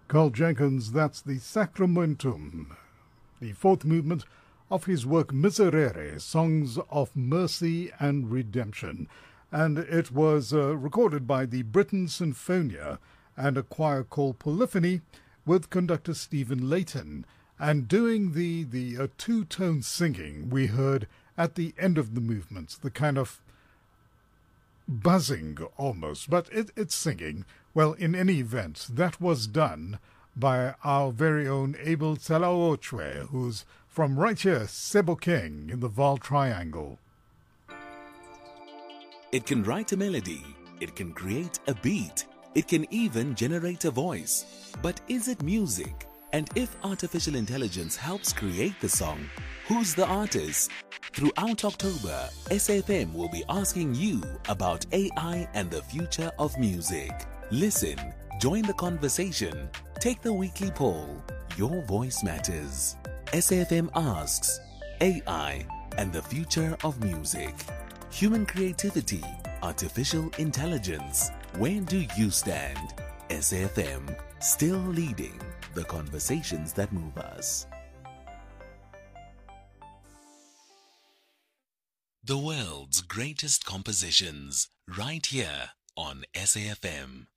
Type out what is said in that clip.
Carl Jenkins, that's the Sacramentum, the fourth movement of his work Miserere, Songs of Mercy and Redemption. And it was recorded by the Britten Sinfonia and a choir called Polyphony with conductor Stephen Layton. And doing the two-tone singing we heard at the end of the movement, the kind of buzzing almost, but it's singing. Well, in any event, that was done by our very own Abel Talaochwe, who's from right here, Sebokeng, in the Vaal Triangle. It can write a melody, it can create a beat, it can even generate a voice. But is it music? And if artificial intelligence helps create the song, who's the artist? Throughout October, SAFM will be asking you about AI and the future of music. Listen, join the conversation, take the weekly poll. Your voice matters. SAFM asks, AI and the future of music. Human creativity, artificial intelligence. Where do you stand? SAFM, still leading the conversations that move us. The world's greatest compositions, right here on SAFM.